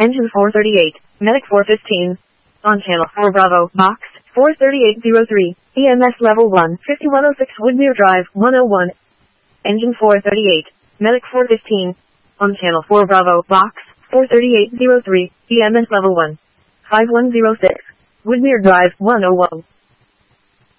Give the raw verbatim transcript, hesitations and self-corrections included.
Engine four thirty-eight, Medic four fifteen. On channel four Bravo, box, four thirty-eight oh three, E M S level one, fifty-one oh six Woodmere Drive, one oh one. Engine four thirty-eight, Medic four fifteen. On channel four Bravo, box, four thirty-eight oh three, E M S level one, five one oh six, Woodmere Drive, one oh one.